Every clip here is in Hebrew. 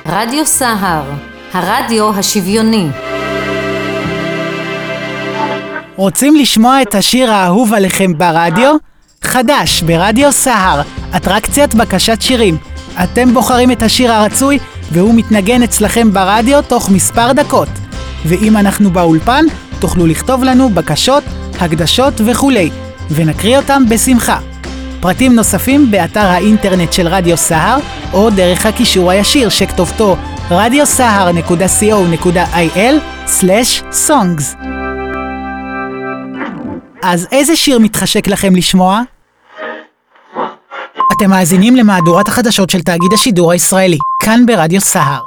רדיו סהר, הרדיו השוויוני. רוצים לשמוע את השיר האהוב עליכם ברדיו? חדש ברדיו סהר, אטרקציית בקשת שירים. אתם בוחרים את השיר הרצוי והוא מתנגן אצלכם ברדיו תוך מספר דקות. ואם אנחנו באולפן, תוכלו לכתוב לנו בקשות, הקדשות וכולי, ונקריא אותם בשמחה. פרטים נוספים באתר האינטרנט של רדיו סהר, או דרך הקישור הישיר שכתובתו radiosahar.co.il/songs. אז איזה שיר מתחשק לכם לשמוע? אתם מאזינים למהדורת החדשות של תאגיד השידור הישראלי, כאן ברדיו סהר.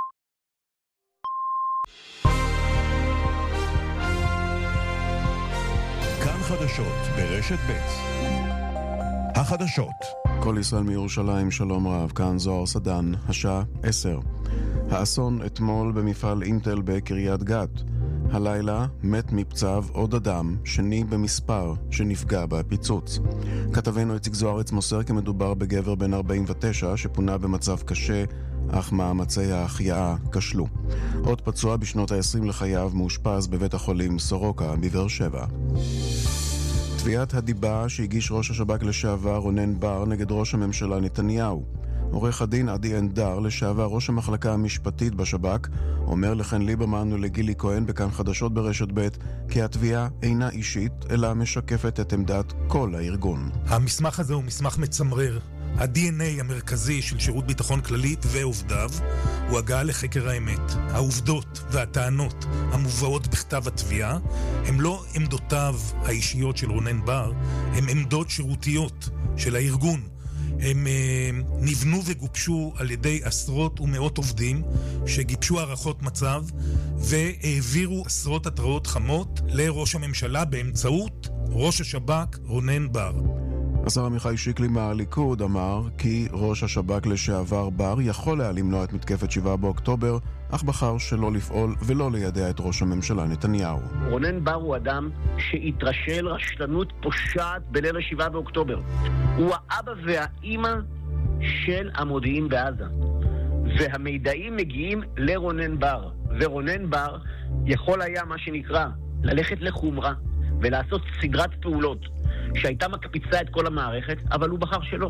כאן חדשות ברשת ב'. החדשות. כל ישראל מירושלים, שלום רב, כאן זוהר סדן, השעה 10. האסון אתמול במפעל אינטל בקריית גת. הלילה מת מפצעיו עוד אדם, שני במספר, שנפגע בפיצוץ. כתבנו איציק זוארץ מוסר כי מדובר בגבר בן 49 שפונה במצב קשה, אך מאמצי ההחייאה כשלו. עוד פצוע בשנות ה-20 לחייו מאושפז בבית החולים סורוקה בבאר שבע. תביעת הדיבה שהגיש ראש השב"כ לשעבר רונן בר נגד ראש הממשלה נתניהו. עורך הדין עדי אנדר, לשעבר ראש המחלקה המשפטית בשב"כ, אומר לכן ליברמן ולגילי כהן בכאן חדשות ברשת ב' כי התביעה אינה אישית, אלא משקפת את עמדת כל הארגון. המסמך הזה הוא מסמך מצמרר. ה-DNA המרכזי של שירות ביטחון כללית ועובדיו הוא הגעה לחקר האמת. העובדות והטענות המובאות בכתב התביעה הם לא עמדותיו האישיות של רונן בר, הם עמדות שירותיות של הארגון. הם נבנו וגובשו על ידי עשרות ומאות עובדים שגיבשו הערכות מצב והעבירו עשרות התראות חמות לראש הממשלה באמצעות ראש השב"כ רונן בר. השר עמיחי שיקלי מהליכוד אמר כי ראש השב"כ לשעבר בר יכול היה למנוע את מתקפת 7 באוקטובר, אך בחר שלא לפעול ולא לידע את ראש הממשלה נתניהו. רונן בר הוא אדם שהתרשל רשלנות פושעת בליל 7 באוקטובר. הוא האבא והאימא של המודיעין בעזה. והמידעים מגיעים לרונן בר. ורונן בר יכול היה מה שנקרא ללכת לחומרה ולעשות סדרת פעולות שהייתה מקפיצה את כל המערכת, אבל הוא בחר שלא.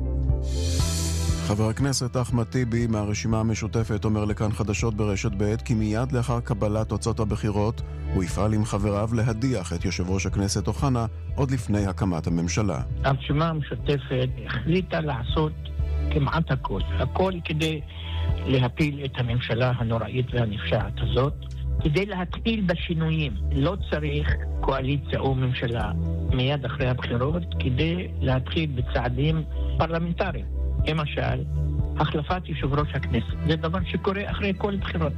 חבר הכנסת אחמד טיבי מהרשימה המשותפת אומר לכאן חדשות ברשת ב' כי מיד לאחר קבלת תוצאות הבחירות הוא יפעל עם חבריו להדיח את יושב ראש הכנסת אוחנה עוד לפני הקמת הממשלה. הרשימה המשותפת החליטה לעשות כמעט הכל כדי להפיל את הממשלה הנוראית והנפשעת הזאת, כדי להתחיל בשינויים. לא צריך קואליציה או ממשלה מיד אחרי הבחירות כדי להתחיל בצעדים פרלמנטריים. למשל, החלפת יושב ראש הכנסת. זה דבר שקורה אחרי כל בחירות.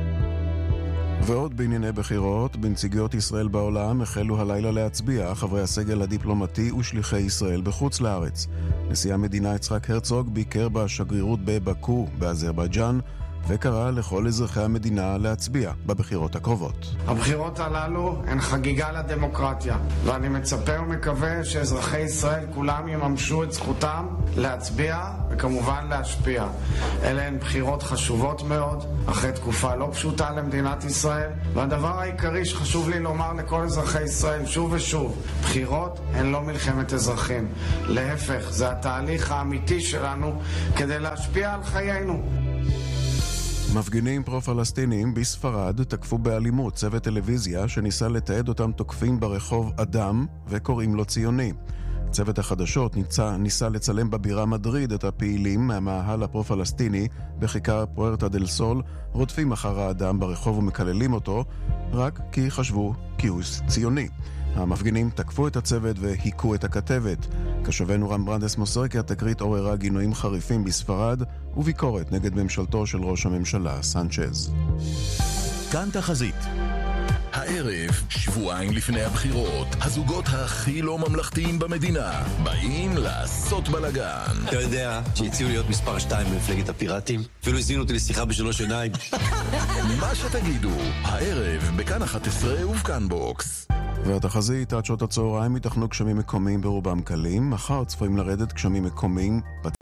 ועוד בענייני בחירות, בנציגויות ישראל בעולם החלו הלילה להצביע חברי הסגל הדיפלומטי ושליחי ישראל בחוץ לארץ. נשיא המדינה יצחק הרצוג ביקר בשגרירות בבאקו באזרבייג'אן וקרא לכל אזרחי המדינה להצביע בבחירות הקרובות. הבחירות הללו הן חגיגה לדמוקרטיה, ואני מצפה ומקווה שאזרחי ישראל כולם יממשו את זכותם להצביע וכמובן להשפיע. אלה הן בחירות חשובות מאוד, אחרי תקופה לא פשוטה למדינת ישראל, והדבר העיקרי שחשוב לי לומר לכל אזרחי ישראל שוב ושוב, בחירות הן לא מלחמת אזרחים. להפך, זה התהליך האמיתי שלנו כדי להשפיע על חיינו. מפגינים פרו-פלסטינים בספרד תקפו באלימות צוות טלוויזיה שניסה לתעד אותם תוקפים ברחוב אדם וקוראים לו ציוני. צוות החדשות ניסה לצלם בבירה מדריד את הפעילים מהמאהל הפרו-פלסטיני בכיכר פוארטה דל סול, רודפים אחר האדם ברחוב ומקללים אותו רק כי חשבו כי הוא ציוני. המפגינים תקפו את הצוות והיקו את הכתבת. כשבנו רם ברנדס מוסר כי התקרית עוררה גינויים חריפים בספרד וביקורת נגד ממשלתו של ראש הממשלה סנצ'ז. כאן תחזית. הערב, שבועיים לפני הבחירות, הזוגות הכי לא ממלכתיים במדינה באים לעשות בלגן. אתה יודע שהציעו להיות מספר 2 במפלגת הפיראטים? אפילו הזמינו אותי לשיחה בשלוש עיניים. מה שתגידו, הערב בכאן 11 ובכאן בוקס. והתחזית עד שעות הצהריים ייתכנו גשמים מקומיים ברובם קלים, מחר צפויים לרדת גשמים מקומיים